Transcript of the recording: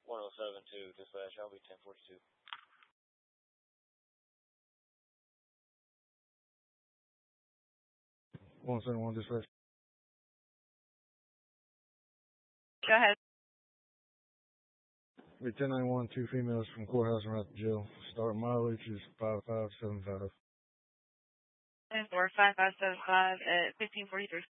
1072 dispatch. I'll be 1042. 171 dispatch. Go ahead. Be 1091, 2 females from courthouse and route to jail. Start mileage is 5575. 45575 at 1543.